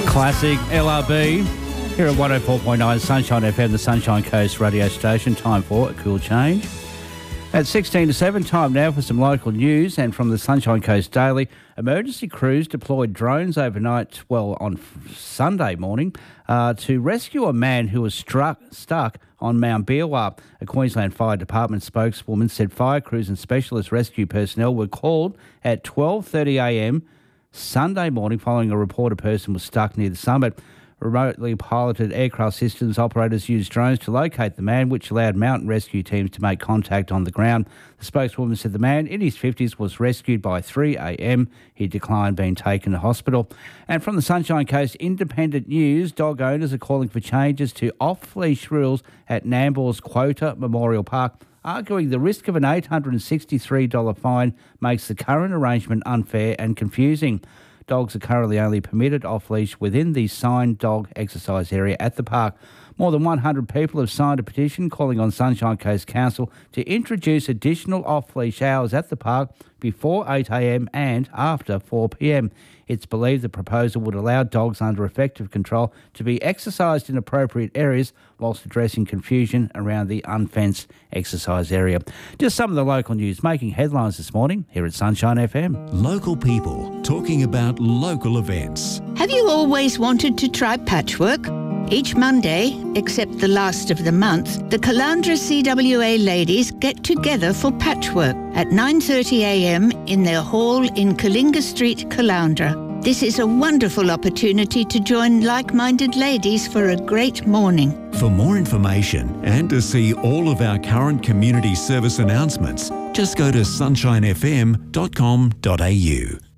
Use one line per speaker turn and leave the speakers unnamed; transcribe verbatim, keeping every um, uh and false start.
Classic L R B here at one oh four point nine Sunshine F M, the Sunshine Coast radio station. Time for a cool change. At sixteen to seven, time now for some local news. And from the Sunshine Coast Daily, emergency crews deployed drones overnight, well, on Sunday morning, uh, to rescue a man who was struck, stuck on Mount Beerwah. A Queensland Fire Department spokeswoman said fire crews and specialist rescue personnel were called at twelve thirty a m Sunday morning following a report a person was stuck near the summit. Remotely piloted aircraft systems operators used drones to locate the man, which allowed mountain rescue teams to make contact on the ground. The spokeswoman said the man in his fifties was rescued by three a m He declined being taken to hospital. And from the Sunshine Coast Independent News, dog owners are calling for changes to off-leash rules at Nambour's Quota Memorial Park, arguing the risk of an eight hundred sixty-three dollars fine makes the current arrangement unfair and confusing. Dogs are currently only permitted off-leash within the signed dog exercise area at the park. More than one hundred people have signed a petition calling on Sunshine Coast Council to introduce additional off-leash hours at the park before eight a m and after four p m. It's believed the proposal would allow dogs under effective control to be exercised in appropriate areas whilst addressing confusion around the unfenced exercise area. Just some of the local news making headlines this morning here at Sunshine F M.
Local people talking about local events.
Have you always wanted to try patchwork? Each Monday, except the last of the month, the Caloundra C W A ladies get together for patchwork at nine thirty a m in their hall in Kalinga Street, Caloundra. This is a wonderful opportunity to join like-minded ladies for a great morning.
For more information and to see all of our current community service announcements, just go to sunshine f m dot com dot a u.